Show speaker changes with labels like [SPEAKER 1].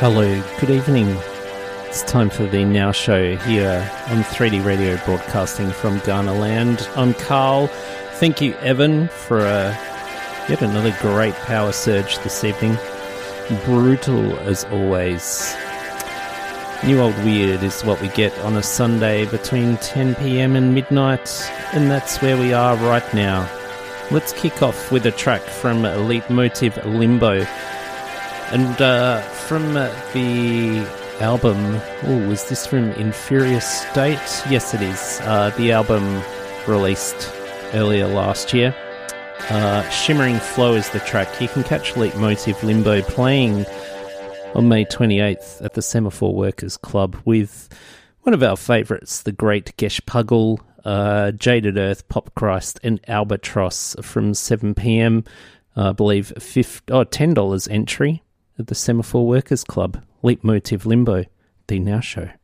[SPEAKER 1] Hello, good evening. It's time for the Now Show here on 3D Radio, broadcasting from Ghana Land. I'm Carl. Thank you, Evan, for yet another great power surge this evening. Brutal as always. New Old Weird is what we get on a Sunday between 10 p.m. and midnight, and that's where we are right now. Let's kick off with a track from Leitmotiv Limbo. And from the album, was this from Inferior State? Yes, it is. The album released earlier last year. Shimmering Flow is the track. You can catch Leitmotiv Limbo playing on May 28th at the Semaphore Workers Club with one of our favourites, the great Gesh Puggle, Jaded Earth, Pop Christ, and Albatross from 7 p.m. I believe $10 entry at the Semaphore Workers Club. Leitmotiv Limbo, the Now Show.